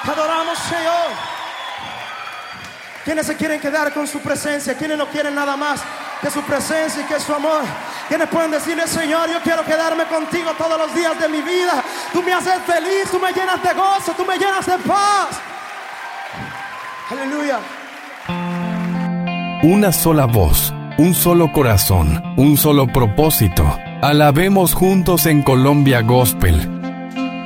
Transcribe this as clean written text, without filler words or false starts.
Te adoramos, Señor. ¿Quiénes se quieren quedar con su presencia? ¿Quiénes no quieren nada más que su presencia y que su amor? ¿Quiénes pueden decirle: Señor, yo quiero quedarme contigo todos los días de mi vida? Tú me haces feliz, tú me llenas de gozo, tú me llenas de paz. Aleluya. Una sola voz, un solo corazón, un solo propósito. Alabemos juntos en Colombia Gospel.